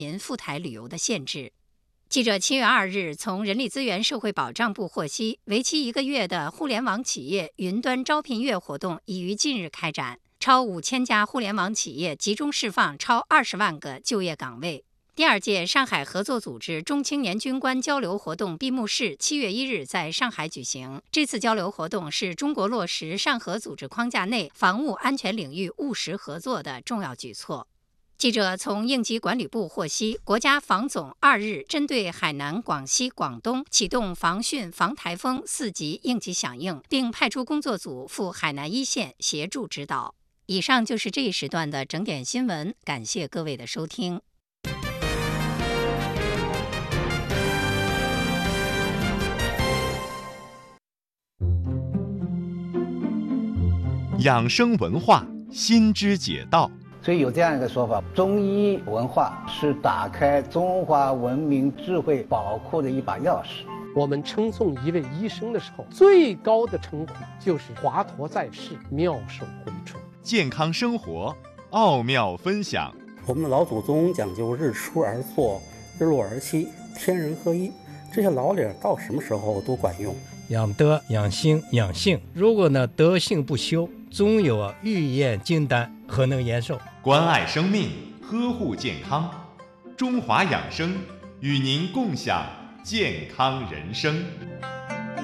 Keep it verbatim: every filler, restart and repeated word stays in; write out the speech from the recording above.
民赴台旅游的限制。记者七月二日从人力资源社会保障部获悉，为期一个月的互联网企业云端招聘月活动已于近日开展，超五千家互联网企业集中释放超二十万个就业岗位。第二届上海合作组织中青年军官交流活动闭幕式七月一日在上海举行。这次交流活动是中国落实上合组织框架内防务安全领域务实合作的重要举措。记者从应急管理部获悉，国家防总二日针对海南、广西、广东启动防汛防台风四级应急响应，并派出工作组赴海南一线协助指导。以上就是这一时段的整点新闻，感谢各位的收听。 养生文化，心知解道。 所以有这样一个说法，中医文化是打开中华文明智慧宝库的一把钥匙。 我们称颂一位医生的时候，最高的称呼就是华佗在世，妙手回春。 健康生活，奥妙分享。 我们的老祖宗讲究日出而作，日落而息，天人合一，这些老理到什么时候都管用。 养德、养心、养性，如果呢德性不修，总有啊欲验金丹，何能延寿？ 关爱生命，呵护健康，中华养生与您共享健康人生。